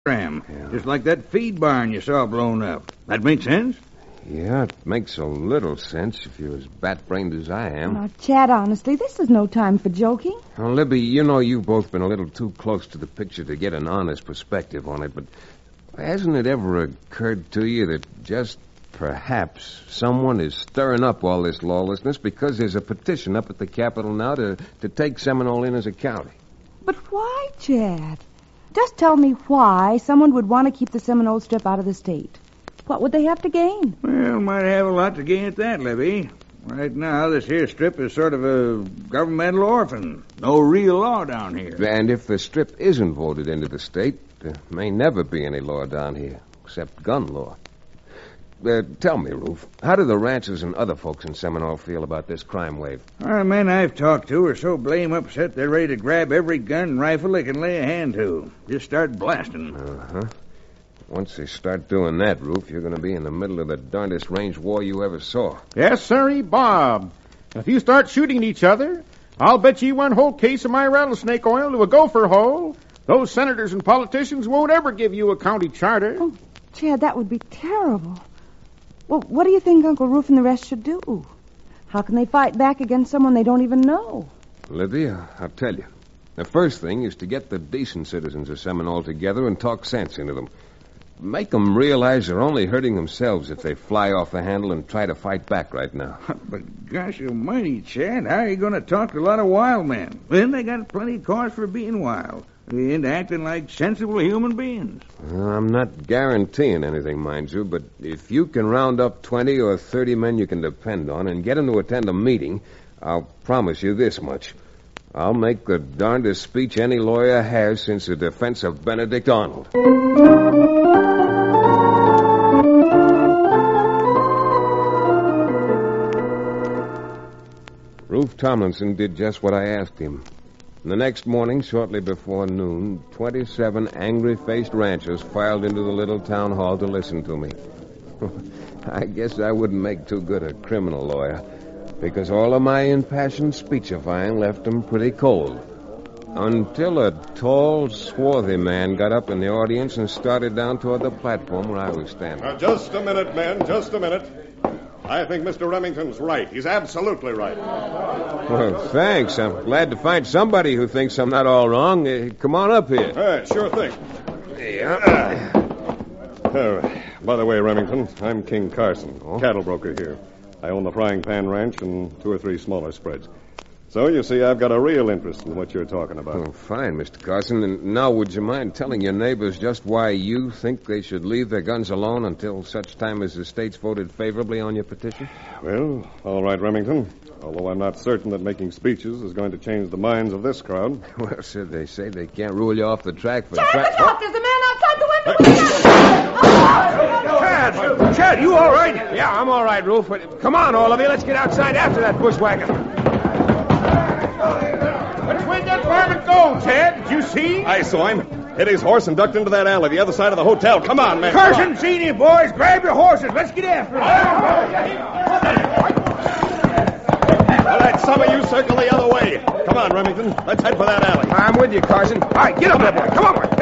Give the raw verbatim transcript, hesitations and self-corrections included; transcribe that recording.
ram, yeah. Just like that feed barn you saw blown up. That makes sense? Yeah, it makes a little sense if you're as bat-brained as I am. Now, Chad, honestly, this is no time for joking. Well, Libby, you know you've both been a little too close to the picture to get an honest perspective on it, but hasn't it ever occurred to you that just perhaps someone is stirring up all this lawlessness because there's a petition up at the Capitol now to, to take Seminole in as a county? But why, Chad? Just tell me why someone would want to keep the Seminole Strip out of the state. What would they have to gain? Well, might have a lot to gain at that, Libby. Right now, this here strip is sort of a governmental orphan. No real law down here. And if the strip isn't voted into the state, there may never be any law down here, except gun law. Uh, tell me, Ruth, how do the ranchers and other folks in Seminole feel about this crime wave? Our men I've talked to are so blame upset they're ready to grab every gun and rifle they can lay a hand to. Just start blasting. Uh-huh. Once they start doing that, Ruth, you're going to be in the middle of the darndest range war you ever saw. Yes, sirree, Bob. If you start shooting each other, I'll bet you one whole case of my rattlesnake oil to a gopher hole. Those senators and politicians won't ever give you a county charter. Oh, Chad, that would be terrible. Well, what do you think Uncle Roof and the rest should do? How can they fight back against someone they don't even know? Olivia, I'll tell you. The first thing is to get the decent citizens of Seminole together and talk sense into them. Make them realize they're only hurting themselves if they fly off the handle and try to fight back right now. But gosh almighty, Chad, how are you going to talk to a lot of wild men? Then they got plenty of cause for being wild. They ain't acting like sensible human beings. Well, I'm not guaranteeing anything, mind you, but if you can round up twenty or thirty men you can depend on and get them to attend a meeting, I'll promise you this much. I'll make the darndest speech any lawyer has since the defense of Benedict Arnold. Ruth Tomlinson did just what I asked him. The next morning, shortly before noon, twenty-seven angry-faced ranchers filed into the little town hall to listen to me. I guess I wouldn't make too good a criminal lawyer, because all of my impassioned speechifying left them pretty cold. Until a tall, swarthy man got up in the audience and started down toward the platform where I was standing. Now, just a minute, men, just a minute. I think Mister Remington's right. He's absolutely right. Well, thanks. I'm glad to find somebody who thinks I'm not all wrong. Uh, come on up here. Hey, sure thing. Yeah. Uh, by the way, Remington, I'm King Carson, oh? cattle broker here. I own the Frying Pan Ranch and two or three smaller spreads. So, you see, I've got a real interest in what you're talking about. Oh, fine, Mister Carson. And now, would you mind telling your neighbors just why you think they should leave their guns alone until such time as the state's voted favorably on your petition? Well, all right, Remington. Although I'm not certain that making speeches is going to change the minds of this crowd. Well, sir, they say they can't rule you off the track for... Chad, tra- look out! There's a man outside the window! Chad! Chad, you all right? Yeah, I'm all right, Ruth. But come on, all of you. Let's get outside after that bushwhacker. Which way did that varmint go, Ted? Did you see? I saw him. Hit his horse and ducked into that alley, the other side of the hotel. Come on, man. Carson, seen him, boys. Grab your horses. Let's get after him. All right, some of you circle the other way. Come on, Remington. Let's head for that alley. I'm with you, Carson. All right, get up there, boy. Come on, boy.